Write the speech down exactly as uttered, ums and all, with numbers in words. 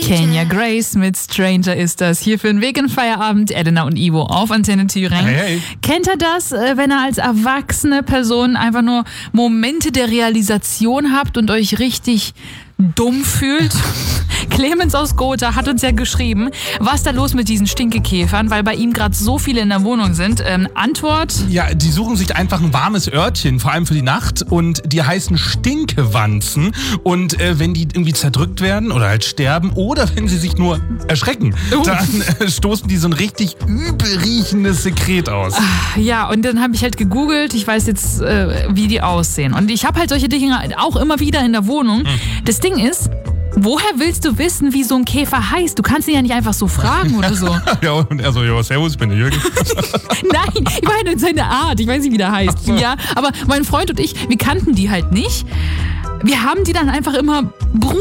Kenya Grace mit Stranger ist das. Hier für den Weg in Feierabend. Elena und Ivo auf Antenne Thüringen. Hey, hey. Kennt ihr das, wenn ihr als erwachsene Person einfach nur Momente der Realisation habt und euch richtig dumm fühlt? Clemens aus Gotha hat uns ja geschrieben, was da los mit diesen Stinkekäfern, weil bei ihm gerade so viele in der Wohnung sind. Ähm, Antwort? Ja, die suchen sich einfach ein warmes Örtchen, vor allem für die Nacht, und die heißen Stinkewanzen. Und äh, wenn die irgendwie zerdrückt werden oder halt sterben oder wenn sie sich nur erschrecken, Uh. dann äh, stoßen die so ein richtig übel riechendes Sekret aus. Ja, und dann habe ich halt gegoogelt, ich weiß jetzt, äh, wie die aussehen. Und ich habe halt solche Dinge auch immer wieder in der Wohnung. Das Ding ist, woher willst du wissen, wie so ein Käfer heißt? Du kannst ihn ja nicht einfach so fragen oder so. Ja, und er so, ja, servus, ich bin der Jürgen. Nein, ich meine seine Art, ich weiß nicht, wie der heißt. Ach so. Ja, aber mein Freund und ich, wir kannten die halt nicht. Wir haben die dann einfach immer